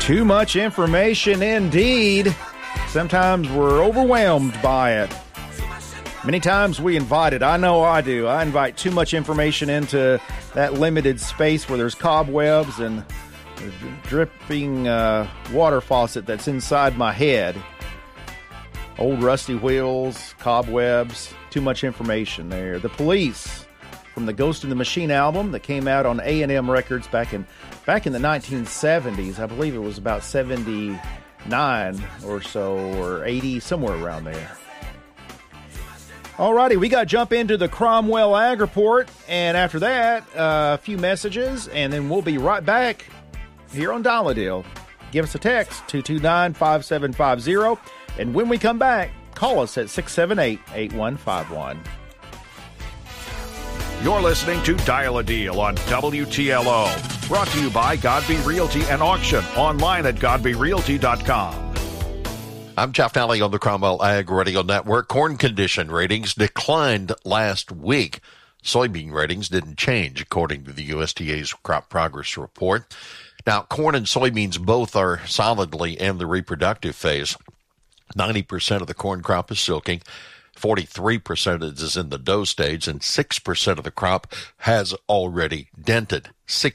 Too much information indeed. Sometimes we're overwhelmed by it. Many times we invite it. I know I do. I invite too much information into that limited space where there's cobwebs and the dripping water faucet that's inside my head. Old rusty wheels, cobwebs, too much information there. The Police, from the Ghost in the Machine album that came out on A&M Records back in the 1970s. I believe it was about 79 or so, or 80, somewhere around there. Alrighty, we got to jump into the Cromwell Ag Report, and after that, a few messages, and then we'll be right back here on Dollar Deal. Give us a text, 229-5750, and when we come back, call us at 678-8151. You're listening to Dial a Deal on WTLO. Brought to you by Godby Realty and Auction. Online at godbyrealty.com. I'm Jeff Nally on the Cromwell Ag Radio Network. Corn condition ratings declined last week. Soybean ratings didn't change, according to the USDA's Crop Progress Report. Now, corn and soybeans both are solidly in the reproductive phase. 90% of the corn crop is silking. 43% is in the dough stage, and 6% of the crop has already dented.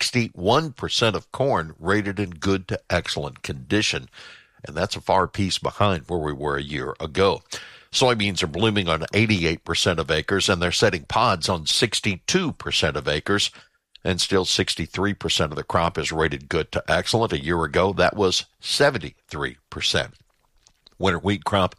61% of corn rated in good to excellent condition, and that's a far piece behind where we were a year ago. Soybeans are blooming on 88% of acres, and they're setting pods on 62% of acres, and still 63% of the crop is rated good to excellent. A year ago, that was 73%. Winter wheat crop,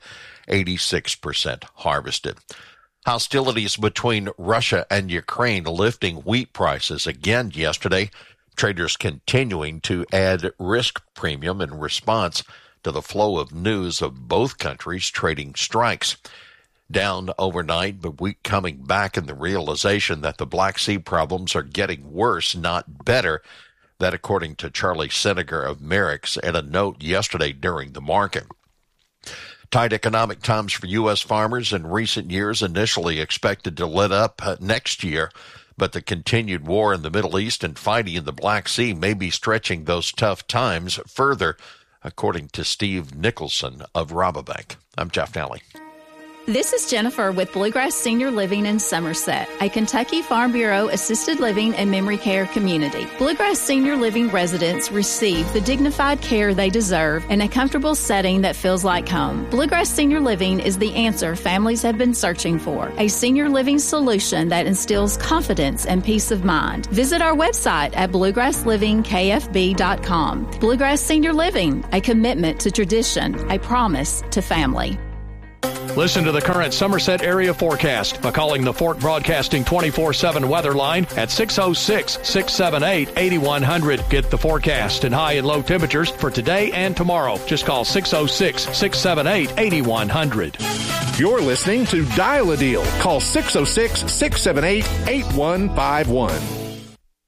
86% harvested. Hostilities between Russia and Ukraine lifting wheat prices again yesterday. Traders continuing to add risk premium in response to the flow of news of both countries trading strikes. Down overnight, but wheat coming back in the realization that the Black Sea problems are getting worse, not better. That according to Charlie Senegar of Merrick's in a note yesterday during the market. Tight economic times for U.S. farmers in recent years, initially expected to let up next year, but the continued war in the Middle East and fighting in the Black Sea may be stretching those tough times further, according to Steve Nicholson of Rabobank. I'm Jeff Nally. This is Jennifer with Bluegrass Senior Living in Somerset, a Kentucky Farm Bureau assisted living and memory care community. Bluegrass Senior Living residents receive the dignified care they deserve in a comfortable setting that feels like home. Bluegrass Senior Living is the answer families have been searching for, a senior living solution that instills confidence and peace of mind. Visit our website at bluegrasslivingkfb.com. Bluegrass Senior Living, a commitment to tradition, a promise to family. Listen to the current Somerset area forecast by calling the Fort Broadcasting 24/7 weather line at 606-678-8100. Get the forecast and high and low temperatures for today and tomorrow. Just call 606-678-8100. You're listening to Dial a Deal. Call 606-678-8151.